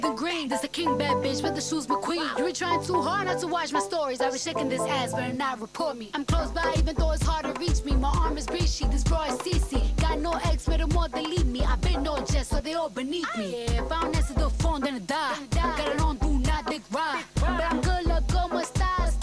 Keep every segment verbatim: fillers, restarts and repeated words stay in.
The green, there's a king, bad bitch, with the shoes McQueen. You were trying too hard not to watch my stories. I was shaking this ass, better not report me. I'm close by, even though it's hard to reach me. My arm is breachy, this bra is C C. Got no ex, better more than leave me. I've been no jet, so they all beneath me. Yeah, if I don't answer the phone, then I die. Got it on, do not dick ride. But I'm good, look, como estás?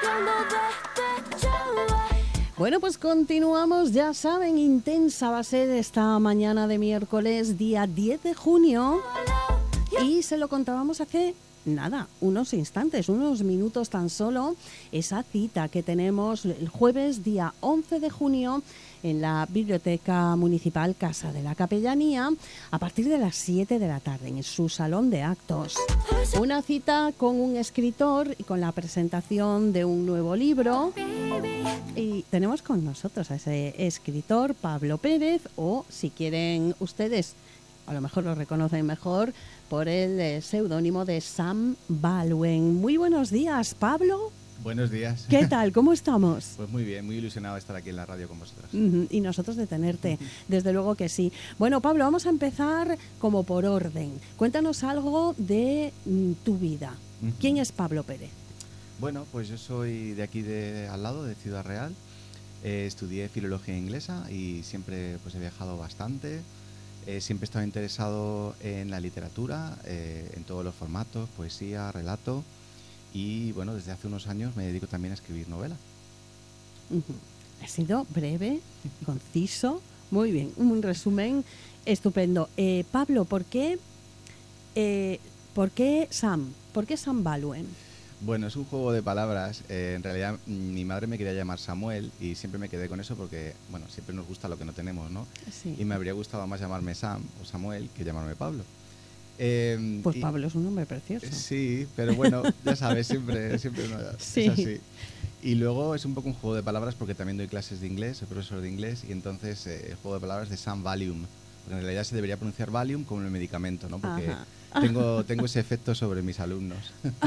Bueno, pues continuamos, ya saben, intensa va a ser esta mañana de miércoles, día diez de junio. Y se lo contábamos hace nada, unos instantes, unos minutos tan solo, esa cita que tenemos el jueves día once de junio en la Biblioteca Municipal Casa de la Capellanía a partir de las siete de la tarde en su salón de actos. Una cita con un escritor y con la presentación de un nuevo libro. Y tenemos con nosotros a ese escritor, Pablo Pérez, o si quieren ustedes, a lo mejor lo reconocen mejor, por el eh, seudónimo de Sam Baldwin. Muy buenos días, Pablo. Buenos días. ¿Qué tal? ¿Cómo estamos? Pues muy bien, muy ilusionado de estar aquí en la radio con vosotros. Uh-huh. Y nosotros de tenerte, desde luego que sí. Bueno, Pablo, vamos a empezar como por orden. Cuéntanos algo de mm, tu vida. Uh-huh. ¿Quién es Pablo Pérez? Bueno, pues yo soy de aquí de al lado, de Ciudad Real. Eh, estudié filología inglesa y siempre pues he viajado bastante. Eh, siempre he estado interesado en la literatura, eh, en todos los formatos, poesía, relato. Y bueno, desde hace unos años me dedico también a escribir novela. Uh-huh. Ha sido breve, conciso, muy bien, un resumen estupendo. Eh, Pablo, ¿por qué, eh, ¿por qué Sam? ¿Por qué Sam Baldwin? Bueno, es un juego de palabras. Eh, en realidad mi madre me quería llamar Samuel y siempre me quedé con eso porque, bueno, siempre nos gusta lo que no tenemos, ¿no? Sí. Y me habría gustado más llamarme Sam o Samuel que llamarme Pablo. Eh, pues y, Pablo es un nombre precioso. Sí, pero bueno, ya sabes, siempre, siempre uno, sí. es así. Y luego es un poco un juego de palabras porque también doy clases de inglés, soy profesor de inglés y entonces eh, el juego de palabras de Sam Valium. Porque en realidad se debería pronunciar Valium como el medicamento, ¿no? Porque tengo, tengo ese efecto sobre mis alumnos.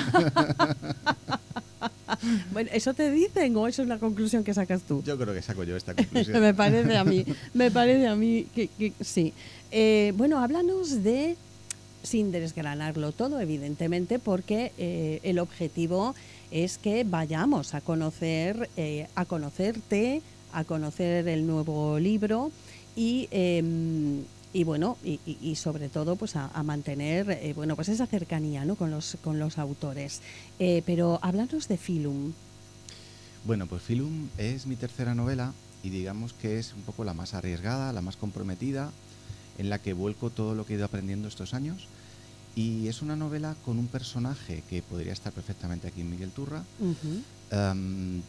Bueno, ¿eso te dicen o eso es la conclusión que sacas tú? Yo creo que saco yo esta conclusión. me parece a mí, me parece a mí que, que sí. Eh, bueno, háblanos de, sin desgranarlo todo, evidentemente, porque eh, el objetivo es que vayamos a conocer, eh, a conocerte, a conocer el nuevo libro y eh, y bueno y, y, y sobre todo pues a, a mantener eh, bueno pues esa cercanía, ¿no? con los con los autores. Eh, pero háblanos de Filum. Bueno, pues Filum es mi tercera novela y digamos que es un poco la más arriesgada, la más comprometida, en la que vuelco todo lo que he ido aprendiendo estos años. Y es una novela con un personaje que podría estar perfectamente aquí en Miguel Turra. Uh-huh. Um,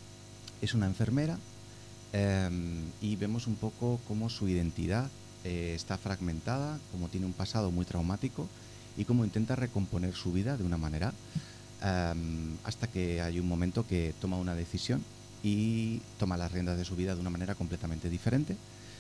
es una enfermera um, y vemos un poco cómo su identidad eh, está fragmentada, cómo tiene un pasado muy traumático y cómo intenta recomponer su vida de una manera um, hasta que hay un momento que toma una decisión y toma las riendas de su vida de una manera completamente diferente.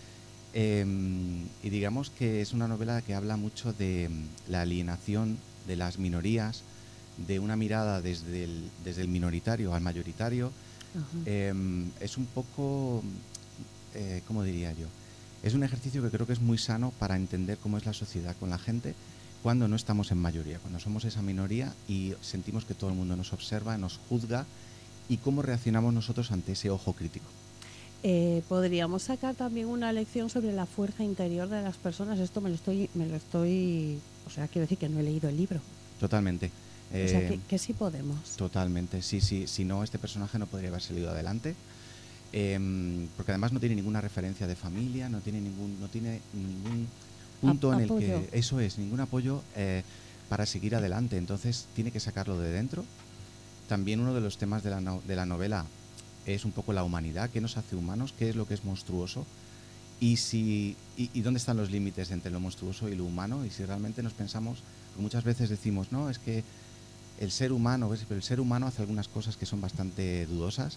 Eh, y digamos que es una novela que habla mucho de la alienación de las minorías, de una mirada desde el, desde el minoritario al mayoritario. Uh-huh. Eh, es un poco, eh, ¿cómo diría yo? Es un ejercicio que creo que es muy sano para entender cómo es la sociedad con la gente cuando no estamos en mayoría, cuando somos esa minoría y sentimos que todo el mundo nos observa, nos juzga y cómo reaccionamos nosotros ante ese ojo crítico. Eh, podríamos sacar también una lección sobre la fuerza interior de las personas. Esto me lo estoy, me lo estoy, o sea, quiero decir que no he leído el libro. Totalmente. Eh, o sea, que, que sí podemos. Totalmente, sí, sí. Si no, este personaje no podría haber salido adelante, eh, porque además no tiene ninguna referencia de familia, no tiene ningún, no tiene ningún punto A- en apoyo. el que eso es, ningún apoyo eh, para seguir adelante. Entonces tiene que sacarlo de dentro. También uno de los temas de la, no, de la novela es un poco la humanidad, qué nos hace humanos, qué es lo que es monstruoso y si y, y dónde están los límites entre lo monstruoso y lo humano y si realmente nos pensamos, muchas veces decimos, no, es que el ser humano, ¿ves? Pero el ser humano hace algunas cosas que son bastante dudosas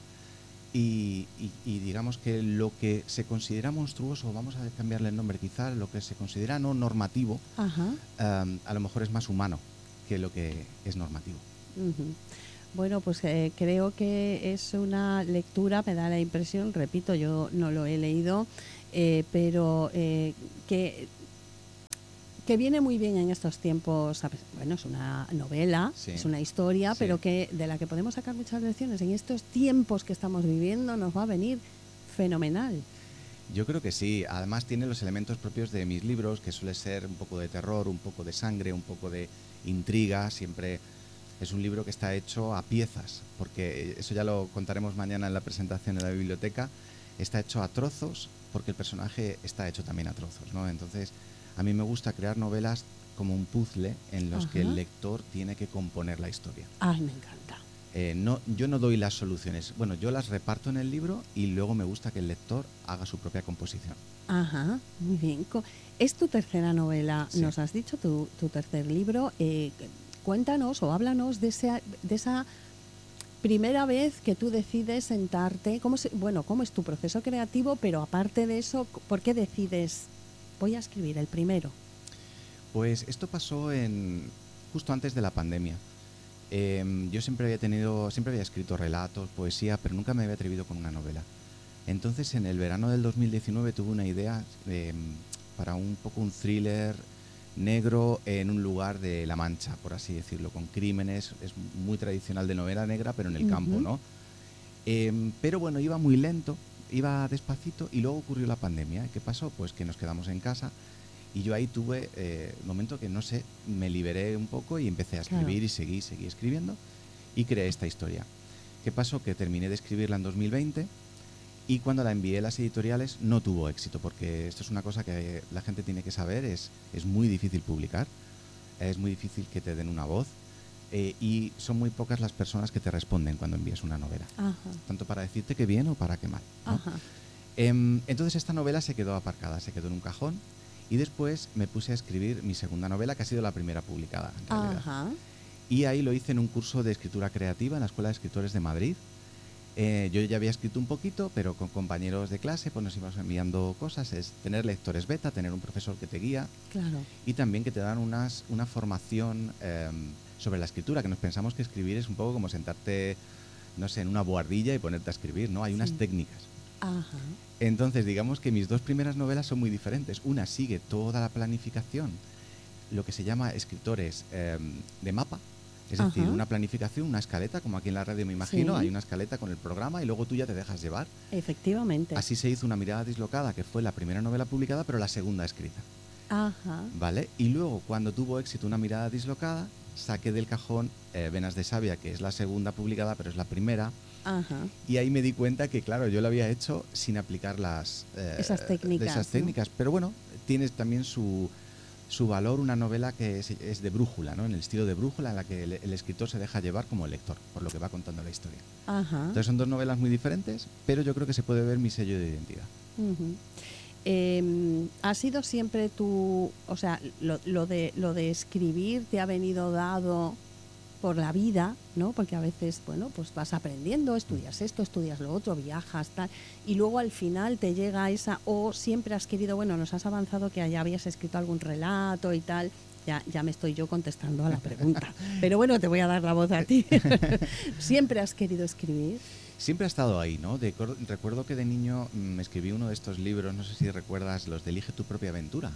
y, y, y digamos que lo que se considera monstruoso, vamos a cambiarle el nombre quizá, lo que se considera no normativo, um, a lo mejor es más humano que lo que es normativo. Uh-huh. Bueno, pues eh, creo que es una lectura, me da la impresión, repito, yo no lo he leído, eh, pero eh, que Que viene muy bien en estos tiempos. ¿Sabes? Bueno, es una novela, Sí. es una historia, Sí. pero que de la que podemos sacar muchas lecciones. En estos tiempos que estamos viviendo nos va a venir fenomenal. Yo creo que sí. Además tiene los elementos propios de mis libros, que suele ser un poco de terror, un poco de sangre, un poco de intriga. Siempre es un libro que está hecho a piezas, porque eso ya lo contaremos mañana en la presentación en la biblioteca. Está hecho a trozos, porque el personaje está hecho también a trozos, ¿no? Entonces, a mí me gusta crear novelas como un puzzle en los Ajá. que el lector tiene que componer la historia. Ay, me encanta. Eh, no, yo no doy las soluciones. Bueno, yo las reparto en el libro y luego me gusta que el lector haga su propia composición. Ajá, muy bien. Co- Es tu tercera novela, Sí. nos has dicho, tu, tu tercer libro. Eh, cuéntanos o háblanos de, ese, de esa primera vez que tú decides sentarte. ¿Cómo se, bueno, cómo es tu proceso creativo? Pero aparte de eso, ¿por qué decides, voy a escribir el primero? Pues esto pasó en justo antes de la pandemia. Eh, yo siempre había tenido, siempre había escrito relatos, poesía, pero nunca me había atrevido con una novela. Entonces, en el verano del dos mil diecinueve tuve una idea eh, para un poco un thriller negro en un lugar de La Mancha, por así decirlo, con crímenes. Es muy tradicional de novela negra, pero en el campo, Ujú. ¿no? Eh, pero bueno, iba muy lento, iba despacito y luego ocurrió la pandemia. ¿Qué pasó? Pues que nos quedamos en casa y yo ahí tuve eh, un momento que, no sé, me liberé un poco y empecé a escribir Claro. y seguí, seguí escribiendo y creé esta historia. ¿Qué pasó? Que terminé de escribirla en dos mil veinte y cuando la envié a las editoriales no tuvo éxito, porque esto es una cosa que la gente tiene que saber, es, es muy difícil publicar, es muy difícil que te den una voz eh, y son muy pocas las personas que te responden cuando envías una novela, Ajá, tanto para decirte que bien o para que mal, ¿no? ajá. Em, entonces esta novela se quedó aparcada, se quedó en un cajón y después me puse a escribir mi segunda novela, que ha sido la primera publicada en realidad. Ajá. Y ahí lo hice en un curso de escritura creativa en la Escuela de Escritores de Madrid. Eh, yo ya había escrito un poquito, pero con compañeros de clase pues nos íbamos enviando cosas. Es tener lectores beta, tener un profesor que te guía Claro. y también que te dan unas, una formación eh, sobre la escritura, que nos pensamos que escribir es un poco como sentarte, no sé, en una bohardilla y ponerte a escribir, ¿no? Hay unas Sí. técnicas. Ajá. Entonces, digamos que mis dos primeras novelas son muy diferentes. Una sigue toda la planificación, lo que se llama escritores eh, de mapa, es decir, Ajá. una planificación, una escaleta, como aquí en la radio me imagino, Sí. hay una escaleta con el programa y luego tú ya te dejas llevar. Efectivamente. Así se hizo Una mirada dislocada, que fue la primera novela publicada, pero la segunda escrita, Ajá. ¿vale? Y luego, cuando tuvo éxito Una mirada dislocada, saqué del cajón eh, Venas de savia, que es la segunda publicada, pero es la primera. Ajá. Y ahí me di cuenta que, claro, yo lo había hecho sin aplicar las eh, Esas técnicas, esas ¿no? técnicas. Pero bueno, tiene también su, su valor una novela que es, es de brújula, ¿no? En el estilo de brújula, en la que el, el escritor se deja llevar como el lector, por lo que va contando la historia. Ajá. Entonces son dos novelas muy diferentes, pero yo creo que se puede ver mi sello de identidad. Ujú. Eh, ¿Ha sido siempre tu, o sea, lo, lo de lo de escribir te ha venido dado por la vida, ¿no? Porque a veces, bueno, pues vas aprendiendo, estudias esto, estudias lo otro, viajas, tal, y luego al final te llega esa, o siempre has querido, bueno, nos has avanzado que ya habías escrito algún relato y tal. Ya, ya me estoy yo contestando a la pregunta. Pero bueno, te voy a dar la voz a ti. ¿Siempre has querido escribir? Siempre ha estado ahí, ¿no? De, recuerdo que de niño me escribí uno de estos libros, no sé si recuerdas, los de Elige tu propia aventura.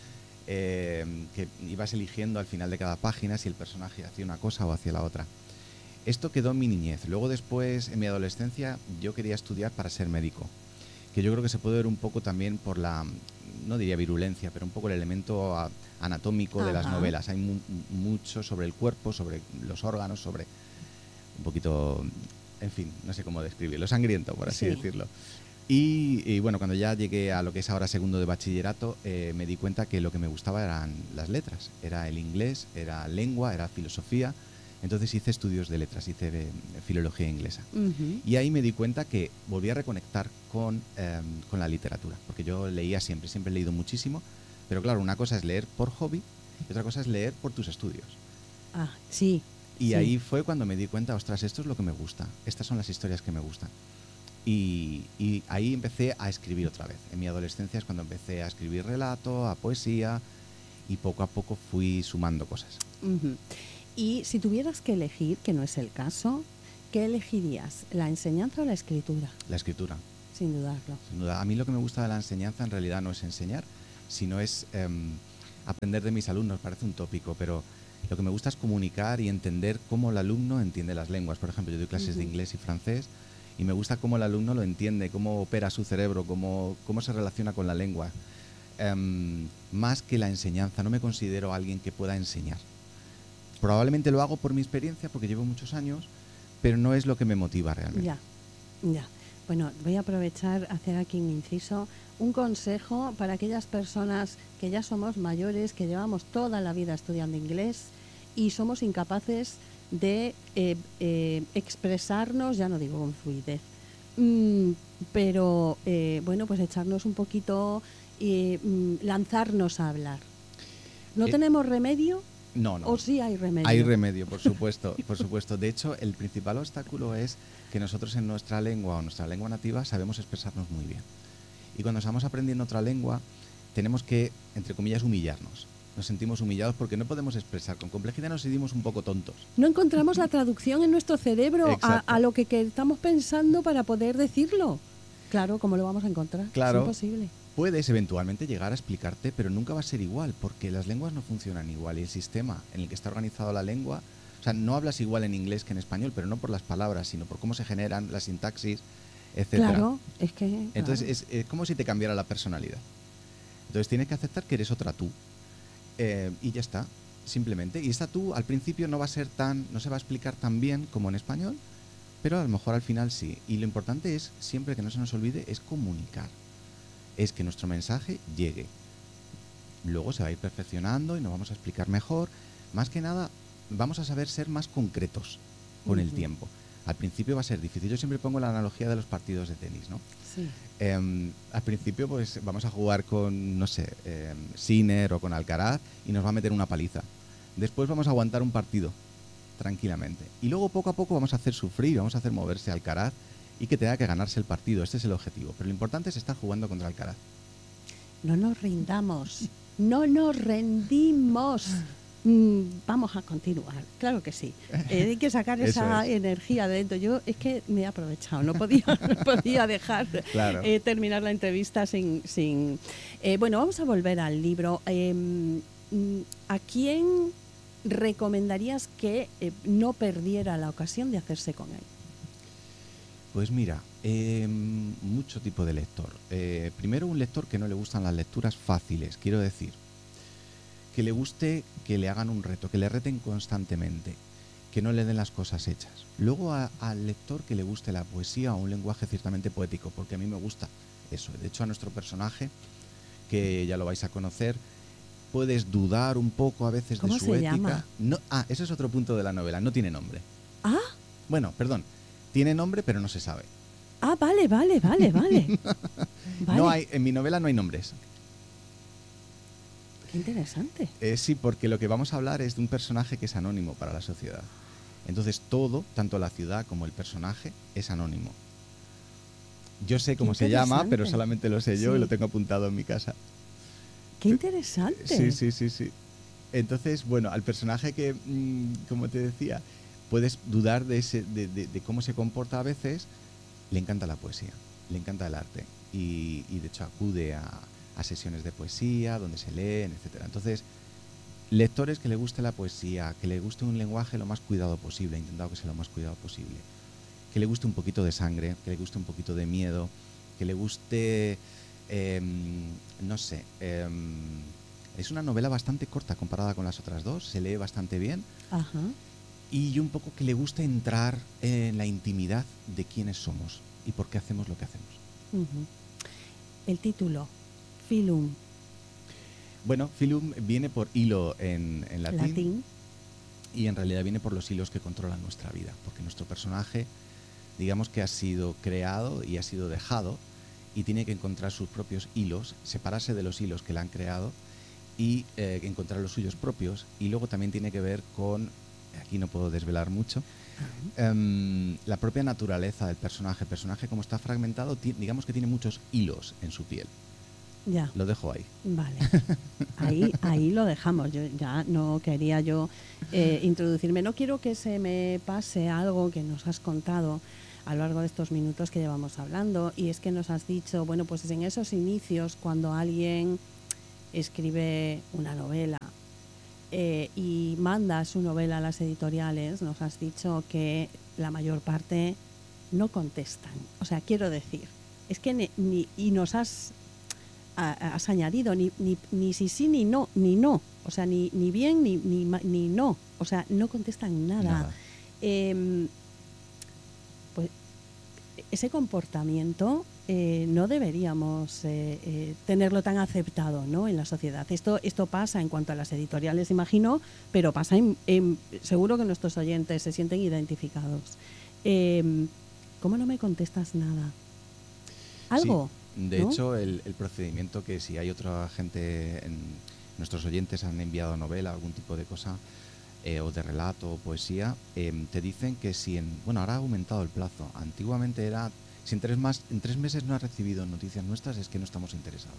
Eh, que ibas eligiendo al final de cada página si el personaje hacía una cosa o hacía la otra. Esto quedó en mi niñez. Luego después, en mi adolescencia, yo quería estudiar para ser médico, que yo creo que se puede ver un poco también por la, no diría virulencia, pero un poco el elemento a, anatómico de las Ajá. novelas. Hay mu mucho sobre el cuerpo, sobre los órganos, sobre un poquito, en fin, no sé cómo describirlo, sangriento, por así Sí. decirlo. Y, y bueno, cuando ya llegué a lo que es ahora segundo de bachillerato, eh, me di cuenta que lo que me gustaba eran las letras. Era el inglés, era lengua, era filosofía. Entonces hice estudios de letras, hice eh, filología inglesa. Ujú. Y ahí me di cuenta que volví a reconectar con, eh, con la literatura, porque yo leía siempre, siempre he leído muchísimo, pero claro, una cosa es leer por hobby y otra cosa es leer por tus estudios. Ah, sí. Y sí. ahí fue cuando me di cuenta, ostras, esto es lo que me gusta, estas son las historias que me gustan. Y, y ahí empecé a escribir otra vez. En mi adolescencia es cuando empecé a escribir relato, a poesía, y poco a poco fui sumando cosas. Ujú. Y si tuvieras que elegir, que no es el caso, ¿qué elegirías? ¿La enseñanza o la escritura? La escritura, Sin dudarlo. sin duda. A mí lo que me gusta de la enseñanza en realidad no es enseñar, sino es eh, aprender de mis alumnos, parece un tópico, pero lo que me gusta es comunicar y entender cómo el alumno entiende las lenguas. Por ejemplo, yo doy clases uh-huh. de inglés y francés y me gusta cómo el alumno lo entiende, cómo opera su cerebro, cómo, cómo se relaciona con la lengua. Um, más que la enseñanza, no me considero alguien que pueda enseñar. Probablemente lo hago por mi experiencia, porque llevo muchos años, pero no es lo que me motiva realmente. Ya, ya. Bueno, voy a aprovechar, hacer aquí un inciso, un consejo para aquellas personas que ya somos mayores, que llevamos toda la vida estudiando inglés y somos incapaces de eh, eh, expresarnos, ya no digo con fluidez, mm, pero eh, bueno, pues echarnos un poquito y mm, lanzarnos a hablar. ¿No eh, tenemos remedio? No, no. ¿O sí hay remedio? Hay remedio, por supuesto, por supuesto. De hecho, el principal obstáculo es que nosotros en nuestra lengua o nuestra lengua nativa sabemos expresarnos muy bien. Y cuando estamos aprendiendo otra lengua, tenemos que, entre comillas, humillarnos. Nos sentimos humillados porque no podemos expresar. Con complejidad nos sentimos un poco tontos. No encontramos la traducción en nuestro cerebro a, a lo que, que estamos pensando para poder decirlo. Claro, ¿cómo lo vamos a encontrar? Claro. Es imposible. Puedes eventualmente llegar a explicarte, pero nunca va a ser igual, porque las lenguas no funcionan igual y el sistema en el que está organizada la lengua, o sea, no hablas igual en inglés que en español, pero no por las palabras, sino por cómo se generan, la sintaxis, etcétera. Claro, es que... Claro. Entonces, es, es como si te cambiara la personalidad. Entonces, tienes que aceptar que eres otra tú. Eh, y ya está, simplemente. Y esta tú, al principio, no va a ser tan, no se va a explicar tan bien como en español, pero a lo mejor al final sí. Y lo importante es, siempre que no se nos olvide, es comunicar. Es que nuestro mensaje llegue. Luego se va a ir perfeccionando y nos vamos a explicar mejor. Más que nada, vamos a saber ser más concretos con uh-huh. el tiempo. Al principio va a ser difícil. Yo siempre pongo la analogía de los partidos de tenis, ¿no? Sí. Eh, al principio, pues vamos a jugar con, no sé, eh, Sinner o con Alcaraz y nos va a meter una paliza. Después vamos a aguantar un partido tranquilamente. Y luego, poco a poco, vamos a hacer sufrir, vamos a hacer moverse a Alcaraz y que tenga que ganarse el partido. Este es el objetivo. Pero lo importante es estar jugando contra Alcaraz. No nos rindamos. No nos rendimos. Mm, vamos a continuar. Claro que sí. Eh, hay que sacar esa es. energía de dentro. Yo es que me he aprovechado. No podía, no podía dejar claro. eh, terminar la entrevista sin... sin eh, bueno, vamos a volver al libro. Eh, ¿A quién recomendarías que eh, no perdiera la ocasión de hacerse con él? Pues mira, eh, mucho tipo de lector. Eh, primero, un lector que no le gustan las lecturas fáciles, quiero decir, que le guste que le hagan un reto, que le reten constantemente, que no le den las cosas hechas. Luego a, al lector que le guste la poesía o un lenguaje ciertamente poético, porque a mí me gusta eso. De hecho, a nuestro personaje, que ya lo vais a conocer, puedes dudar un poco a veces de su ética. ¿Cómo se llama? No, ah, ese es otro punto de la novela, no tiene nombre. ¿Ah? Bueno, perdón. Tiene nombre, pero no se sabe. Ah, vale, vale, vale, vale. vale. No hay, en mi novela no hay nombres. Qué interesante. Eh, sí, porque lo que vamos a hablar es de un personaje que es anónimo para la sociedad. Entonces todo, tanto la ciudad como el personaje, es anónimo. Yo sé cómo se llama, pero solamente lo sé yo sí. y lo tengo apuntado en mi casa. Qué interesante. Sí, sí, sí, sí. Entonces, bueno, al personaje que, mmm, como te decía, puedes dudar de, ese, de, de, de cómo se comporta a veces, le encanta la poesía, le encanta el arte y, y de hecho acude a, a sesiones de poesía donde se leen, etcétera. Entonces, lectores que le guste la poesía, que le guste un lenguaje lo más cuidado posible, he intentado que sea lo más cuidado posible, que le guste un poquito de sangre, que le guste un poquito de miedo, que le guste, eh, no sé, eh, es una novela bastante corta comparada con las otras dos, se lee bastante bien. Ajá. Y un poco que le guste entrar en la intimidad de quiénes somos y por qué hacemos lo que hacemos. Uh-huh. El título, Filum. Bueno, Filum viene por hilo en, en latín, latín y en realidad viene por los hilos que controlan nuestra vida, porque nuestro personaje, digamos que ha sido creado y ha sido dejado y tiene que encontrar sus propios hilos, separarse de los hilos que le han creado y eh, encontrar los suyos propios, y luego también tiene que ver con, aquí no puedo desvelar mucho, uh-huh. um, la propia naturaleza del personaje. El personaje, como está fragmentado, t- digamos que tiene muchos hilos en su piel. Ya. Lo dejo ahí. Vale. Ahí, ahí lo dejamos. Yo ya no quería yo eh, introducirme. No quiero que se me pase algo que nos has contado a lo largo de estos minutos que llevamos hablando, y es que nos has dicho, bueno, pues en esos inicios, cuando alguien escribe una novela eh, y manda su novela a las editoriales, nos has dicho que la mayor parte no contestan. O sea, quiero decir, es que ni, ni y nos has, a, has añadido ni, ni, ni sí sí ni no, ni no. O sea, ni, ni bien ni, ni, ni no. O sea, no contestan nada. Nada. Eh, pues ese comportamiento eh, no deberíamos eh, eh, tenerlo tan aceptado, ¿no?, en la sociedad. Esto, esto pasa en cuanto a las editoriales, imagino, pero pasa en, en, seguro que nuestros oyentes se sienten identificados. Eh, ¿Cómo no me contestas nada? ¿Algo? Sí, de ¿no? hecho, el, el procedimiento que si hay otra gente, en, nuestros oyentes han enviado novela, algún tipo de cosa, eh, o de relato o poesía, eh, te dicen que si en... Bueno, ahora ha aumentado el plazo. Antiguamente era... Si en tres, más, en tres meses no has recibido noticias nuestras, es que no estamos interesados.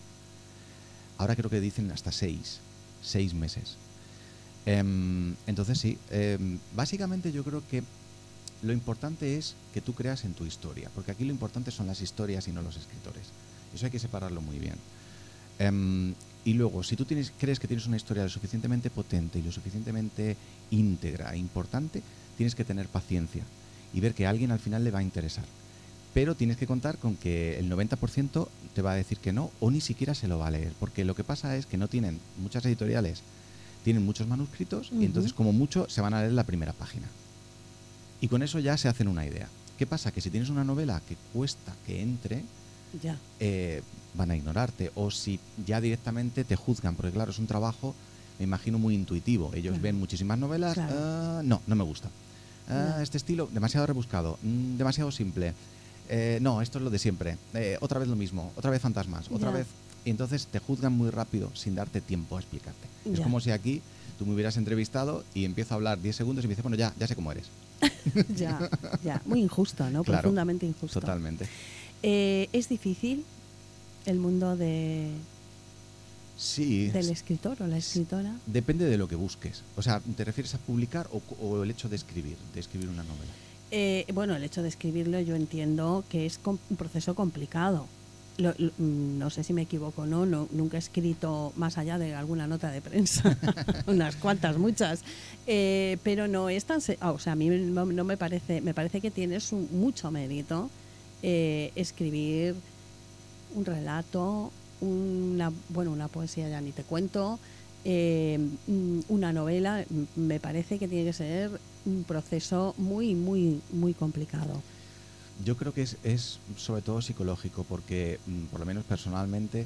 Ahora creo que dicen hasta seis. Seis meses. Eh, entonces sí, eh, básicamente yo creo que lo importante es que tú creas en tu historia, porque aquí lo importante son las historias y no los escritores. Eso hay que separarlo muy bien. Um, y luego, si tú tienes, crees que tienes una historia lo suficientemente potente y lo suficientemente íntegra e importante, tienes que tener paciencia y ver que a alguien al final le va a interesar. Pero tienes que contar con que el noventa por ciento te va a decir que no, o ni siquiera se lo va a leer, porque lo que pasa es que no tienen, muchas editoriales tienen muchos manuscritos, uh-huh. y entonces como mucho se van a leer la primera página. Y con eso ya se hacen una idea. ¿Qué pasa? Que si tienes una novela que cuesta que entre, ya. Eh, van a ignorarte. O si ya directamente te juzgan, porque claro, es un trabajo, me imagino, muy intuitivo. Ellos claro. ven muchísimas novelas, claro. uh, no, no me gusta. Uh, no. Este estilo, demasiado rebuscado, mm, demasiado simple. Eh, no, esto es lo de siempre. Eh, otra vez lo mismo, otra vez fantasmas, otra ya. vez... Y entonces te juzgan muy rápido sin darte tiempo a explicarte. Ya. Es como si aquí tú me hubieras entrevistado y empiezo a hablar diez segundos y me dices, bueno, ya, ya sé cómo eres. ya, ya, muy injusto, ¿no? Claro, profundamente injusto. Totalmente. Eh, ¿Es difícil el mundo de sí, del escritor o la escritora? Depende de lo que busques. O sea, ¿te refieres a publicar o, o el hecho de escribir, de escribir una novela? Eh, bueno, el hecho de escribirlo yo entiendo que es com- un proceso complicado. Lo, lo, no sé si me equivoco, ¿no? no nunca he escrito más allá de alguna nota de prensa, unas cuantas, muchas, eh, pero no es tan, se- oh, o sea, a mí no, no me parece, me parece que tienes un, mucho mérito eh, escribir un relato, una, bueno, una poesía ya ni te cuento, eh, una novela. Me parece que tiene que ser un proceso muy, muy, muy complicado. Yo creo que es, es sobre todo psicológico, porque por lo menos personalmente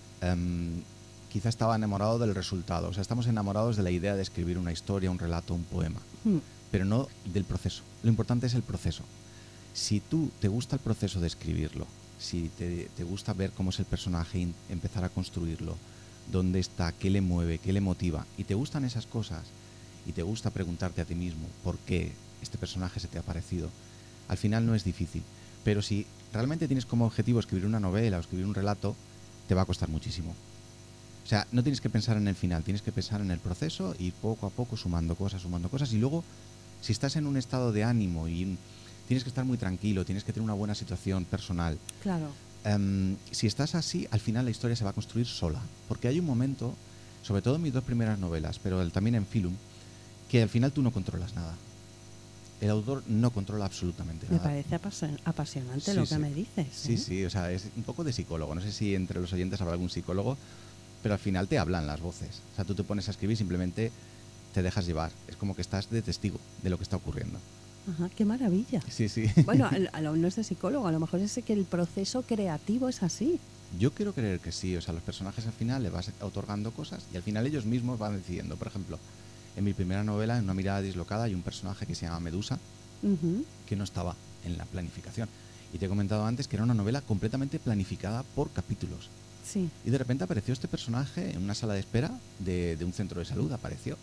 um, quizá estaba enamorado del resultado. O sea, estamos enamorados de la idea de escribir una historia, un relato, un poema, mm. pero no del proceso. Lo importante es el proceso. Si tú te gusta el proceso de escribirlo, si te, te gusta ver cómo es el personaje y empezar a construirlo, dónde está, qué le mueve, qué le motiva, y te gustan esas cosas, y te gusta preguntarte a ti mismo por qué este personaje se te ha parecido, al final no es difícil. Pero si realmente tienes como objetivo escribir una novela o escribir un relato, te va a costar muchísimo. O sea, no tienes que pensar en el final, tienes que pensar en el proceso y poco a poco sumando cosas, sumando cosas. Y luego, si estás en un estado de ánimo y tienes que estar muy tranquilo, tienes que tener una buena situación personal. Claro. Um, si estás así, al final la historia se va a construir sola. Porque hay un momento, sobre todo en mis dos primeras novelas, pero también en Filum, que al final tú no controlas nada. El autor no controla absolutamente nada. Me parece apasion- apasionante sí, lo que sí. me dices. Sí, ¿eh? sí, o sea, es un poco de psicólogo. No sé si entre los oyentes habrá algún psicólogo, pero al final te hablan las voces. O sea, tú te pones a escribir y simplemente te dejas llevar. Es como que estás de testigo de lo que está ocurriendo. Ajá, qué maravilla. Sí, sí. Bueno, a, a lo, no es de psicólogo, a lo mejor es que el proceso creativo es así. Yo quiero creer que sí. O sea, los personajes al final le vas otorgando cosas y al final ellos mismos van decidiendo. Por ejemplo, en mi primera novela, en Una mirada dislocada, hay un personaje que se llama Medusa, uh-huh. que no estaba en la planificación. Y te he comentado antes que era una novela completamente planificada por capítulos. Sí. Y de repente apareció este personaje en una sala de espera de, de un centro de salud, apareció.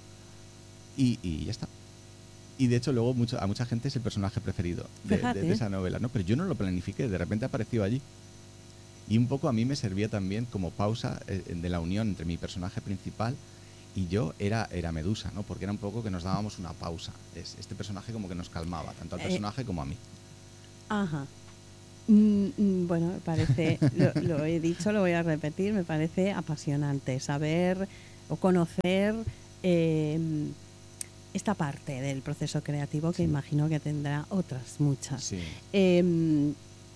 Y, y ya está. Y de hecho luego mucho, a mucha gente es el personaje preferido de, de, de esa novela, ¿no? Pero yo no lo planifiqué, de repente apareció allí. Y un poco a mí me servía también como pausa eh, de la unión entre mi personaje principal y yo, era, era Medusa, ¿no? Porque era un poco que nos dábamos una pausa. Es, este personaje como que nos calmaba, tanto al personaje eh, como a mí. Ajá. Mm, mm, bueno, me parece, lo, lo he dicho, lo voy a repetir, me parece apasionante saber o conocer eh, esta parte del proceso creativo que Sí. imagino que tendrá otras muchas. Sí. Eh,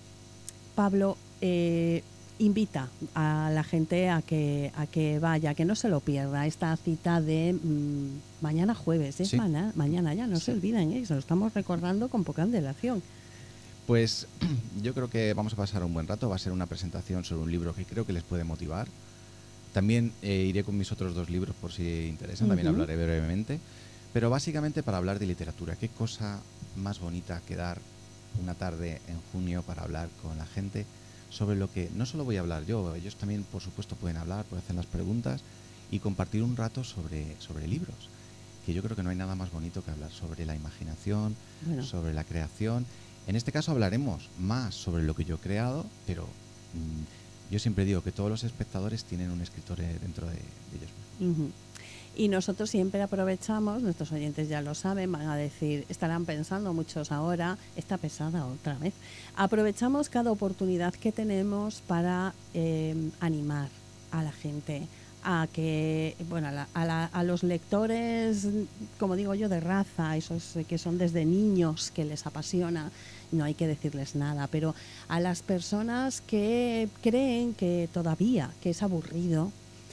Pablo, eh, invita a la gente a que, a que vaya, que no se lo pierda, esta cita de mmm, mañana jueves, es Sí. mañana, mañana ya, no Sí. se olviden, ¿eh? Se lo estamos recordando con poca antelación. Pues yo creo que vamos a pasar un buen rato. Va a ser una presentación sobre un libro que creo que les puede motivar. También eh, iré con mis otros dos libros por si interesan, también Ujú. hablaré brevemente. Pero básicamente para hablar de literatura. ¿Qué cosa más bonita que dar una tarde en junio para hablar con la gente sobre lo que no solo voy a hablar yo, ellos también por supuesto pueden hablar, pueden hacer las preguntas y compartir un rato sobre, sobre libros? Que yo creo que no hay nada más bonito que hablar sobre la imaginación, Bueno. sobre la creación. En este caso hablaremos más sobre lo que yo he creado, pero mmm, yo siempre digo que todos los espectadores tienen un escritor dentro de, de ellos mismos. Uh-huh. Y nosotros siempre aprovechamos, nuestros oyentes ya lo saben, van a decir, estarán pensando muchos ahora, está pesada otra vez. Aprovechamos cada oportunidad que tenemos para eh, animar a la gente, a que, bueno, a, la, a, la, a los lectores, como digo yo, de raza, esos que son desde niños, que les apasiona, no hay que decirles nada, pero a las personas que creen que todavía, que es aburrido,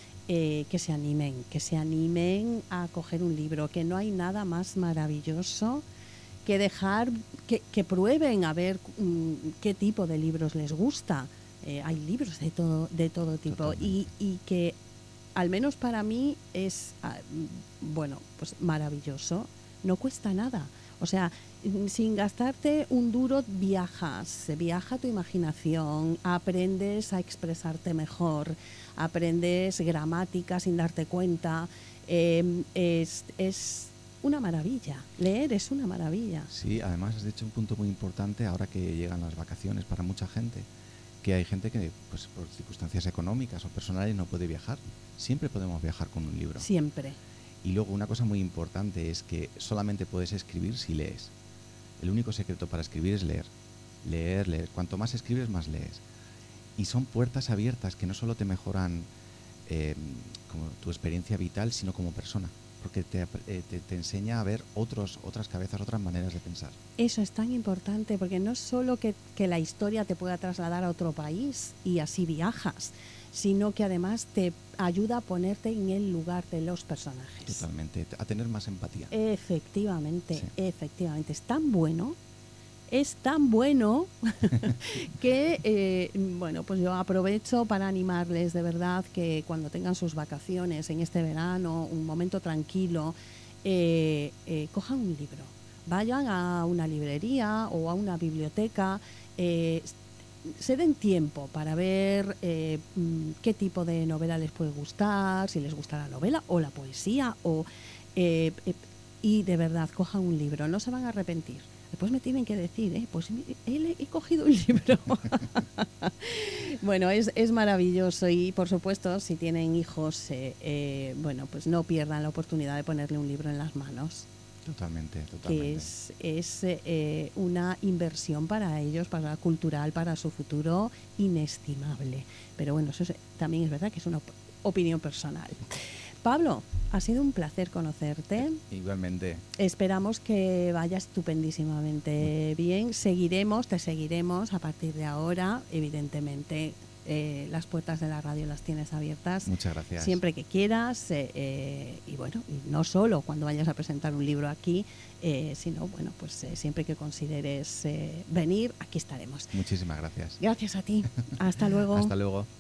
eh, que se animen, que se animen a coger un libro, que no hay nada más maravilloso que dejar, que, que prueben a ver um, qué tipo de libros les gusta. Eh, hay libros de todo, de todo tipo y, y que al menos para mí es, uh, bueno, pues maravilloso, no cuesta nada. O sea, sin gastarte un duro viajas, viaja tu imaginación, aprendes a expresarte mejor, aprendes gramática sin darte cuenta, eh, es, es una maravilla, leer es una maravilla. Sí, además has dicho un punto muy importante ahora que llegan las vacaciones para mucha gente, que hay gente que pues por circunstancias económicas o personales no puede viajar. Siempre podemos viajar con un libro. Siempre. Y luego una cosa muy importante es que solamente puedes escribir si lees. El único secreto para escribir es leer. Leer, leer. Cuanto más escribes, más lees. Y son puertas abiertas que no solo te mejoran eh, como tu experiencia vital, sino como persona. Porque te, eh, te, te enseña a ver otros, otras cabezas, otras maneras de pensar. Eso es tan importante, porque no es solo que, que la historia te pueda trasladar a otro país y así viajas, sino que además te ayuda a ponerte en el lugar de los personajes. Totalmente, a tener más empatía. Efectivamente, sí. efectivamente. Es tan bueno, es tan bueno que, eh, bueno, pues yo aprovecho para animarles de verdad que cuando tengan sus vacaciones en este verano, un momento tranquilo, eh, eh, cojan un libro, vayan a una librería o a una biblioteca, eh, se den tiempo para ver eh, qué tipo de novela les puede gustar, si les gusta la novela o la poesía, o eh, eh, y de verdad cojan un libro, no se van a arrepentir. Después me tienen que decir, eh, pues he, he cogido un libro. Bueno, es, es maravilloso y por supuesto si tienen hijos, eh, eh, bueno, pues no pierdan la oportunidad de ponerle un libro en las manos. Totalmente, totalmente. Que es, es eh, una inversión para ellos, para cultural, para su futuro, inestimable. Pero bueno, eso es, también es verdad que es una op- opinión personal. Pablo, ha sido un placer conocerte. Igualmente. Esperamos que vaya estupendísimamente bien. Seguiremos, te seguiremos a partir de ahora, evidentemente. Eh, las puertas de la radio las tienes abiertas. Muchas gracias. Siempre que quieras, eh, eh, y bueno, y no solo cuando vayas a presentar un libro aquí, eh, sino bueno, pues eh, siempre que consideres eh, venir, aquí estaremos. Muchísimas gracias. Gracias a ti. Hasta luego. Hasta luego.